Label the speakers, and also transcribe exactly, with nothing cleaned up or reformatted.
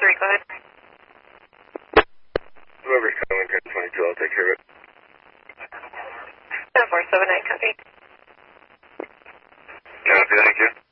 Speaker 1: three, go ahead.
Speaker 2: Whoever's calling ten twenty-two, I'll take care of it.
Speaker 1: seven four seven nine, copy.
Speaker 2: Copy, thank you.